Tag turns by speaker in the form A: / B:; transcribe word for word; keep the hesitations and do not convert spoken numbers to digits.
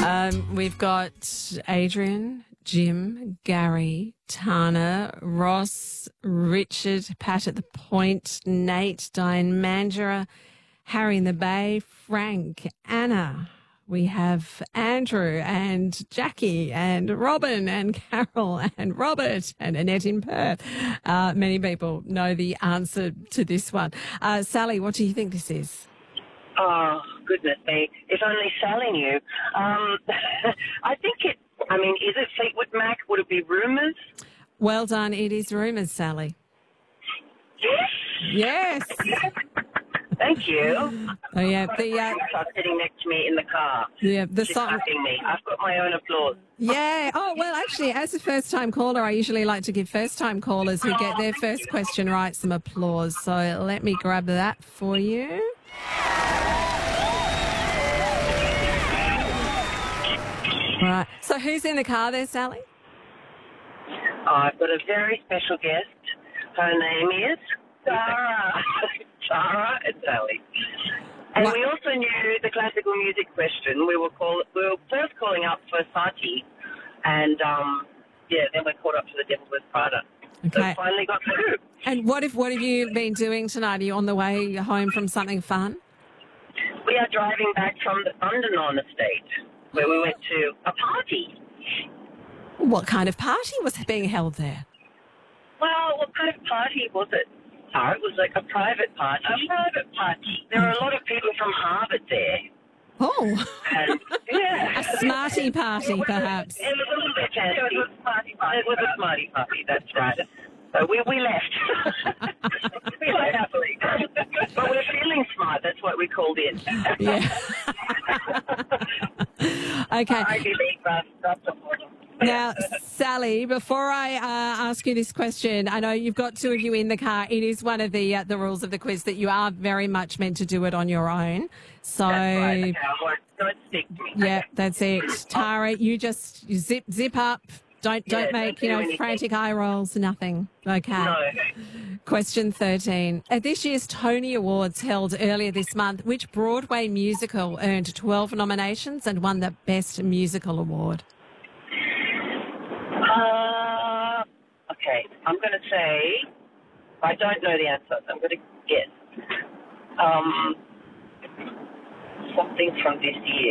A: Um, we've got Adrian, Jim, Gary, Tana, Ross, Richard, Pat at the Point, Nate, Diane Mandura, Harry in the Bay, Frank, Anna. We have Andrew and Jackie and Robin and Carol and Robert and Annette in Perth. Uh, many people know the answer to this one. Uh, Sally, what do you think this is?
B: Oh, goodness me. If only Sally knew. Um, I think it, I mean, is it Fleetwood Mac? Would it be Rumours?
A: Well done. It is Rumours, Sally.
B: Yes.
A: Yes.
B: Thank you.
A: Oh, yeah. The, uh,
B: Are sitting next to me in the car.
A: yeah, the
B: She's
A: song.
B: clapping me. I've got my own applause.
A: Yeah. Oh, well, actually, as a first-time caller, I usually like to give first-time callers who get their first question right some applause. So let me grab that for you. Right. So who's in the car there, Sally?
B: I've got a very special guest. Her name is Sarah. Sarah and Sally. And
A: What?
B: we also knew the classical music question. We were call, we were first calling up for Satie, and um, yeah, then we caught up to the Devil Wears Prada.
A: Okay.
B: So finally got through.
A: And what if what have you been doing tonight? Are you on the way home from something fun?
B: We are driving back from the Thundernon estate, where we went to a party.
A: What kind of party was being held there?
B: Well, what kind of party was it? Oh, it was like a private party. A private party. There were a lot of people from Harvard there.
A: Oh,
B: And, yeah.
A: a smarty party, perhaps.
B: It was a little bit fancy. It was a smarty party. It was a smarty party, that's right. So we, we left. we left happily. But we're feeling smart. That's what we called in.
A: Yeah. Okay.
B: I believe that's, that's important.
A: Now, Sally, before I uh, ask you this question, I know you've got two of you in the car. It is one of the uh, the rules of the quiz that you are very much meant to do it on your own. So,
B: That's right. Okay, I won't, don't stick to me.
A: yeah,
B: Okay.
A: that's it. Tara, you just zip zip up. Don't don't
B: Yeah,
A: make
B: don't
A: you
B: do
A: know
B: anything.
A: frantic eye rolls. Nothing. Okay.
B: No.
A: Question thirteen. At this year's Tony Awards held earlier this month, which Broadway musical earned twelve nominations and won the Best Musical Award?
B: Uh, okay, I'm going to say, I don't know the answer, so I'm going to guess. Um, something from this year.